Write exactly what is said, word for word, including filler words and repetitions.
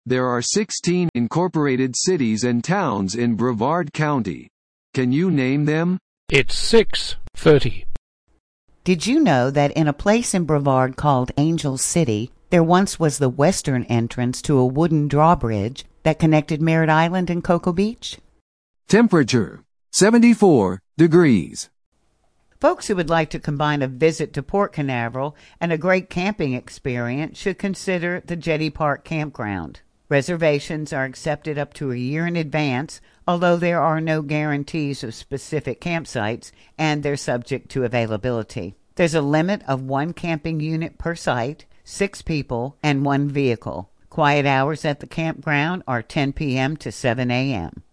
There are sixteen incorporated cities and towns in Brevard County. Can you name them? It's six thirty. Did you know that in a place in Brevard called Angel City, there once was the western entrance to a wooden drawbridge that connected Merritt Island and Cocoa Beach? Temperature, seventy-four degrees. Folks who would like to combine a visit to Port Canaveral and a great camping experience should consider the Jetty Park Campground. Reservations are accepted up to a year in advance, although there are no guarantees of specific campsites, and they're subject to availability. There's a limit of one camping unit per site, six people, and one vehicle. Quiet hours at the campground are ten p.m. to seven a.m.